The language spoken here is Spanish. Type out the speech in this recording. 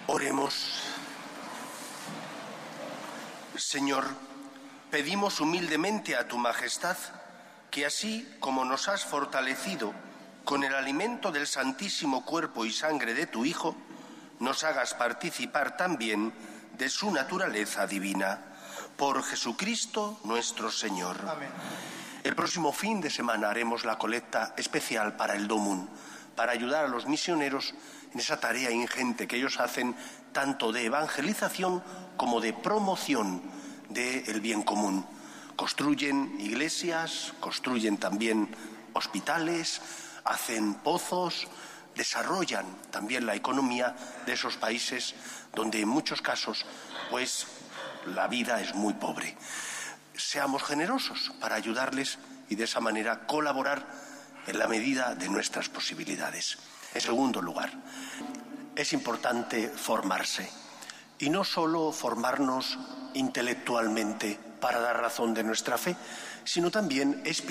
Oremos. Señor, pedimos humildemente a tu Majestad que así como nos has fortalecido con el alimento del santísimo cuerpo y sangre de tu Hijo, nos hagas participar también de su naturaleza divina. Por Jesucristo nuestro Señor. Amén. El próximo fin de semana haremos la colecta especial para el DOMUN, para ayudar a los misioneros en esa tarea ingente que ellos hacen, tanto de evangelización como de promoción del bien común. Construyen iglesias, construyen también hospitales, hacen pozos, desarrollan también la economía de esos países donde en muchos casos pues la vida es muy pobre. Seamos generosos para ayudarles y de esa manera colaborar en la medida de nuestras posibilidades. En segundo lugar, es importante formarse, y no solo formarnos intelectualmente para dar razón de nuestra fe, sino también espiritualmente.